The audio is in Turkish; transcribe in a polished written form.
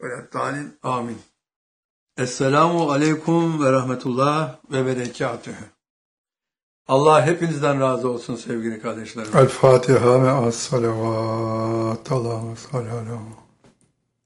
Veleddâlin. Amin. Esselamu aleyküm ve rahmetullah ve berekatühü. Allah hepinizden razı olsun sevgili kardeşlerim. El Fatiha ve as-salavat. Allahümme salli ala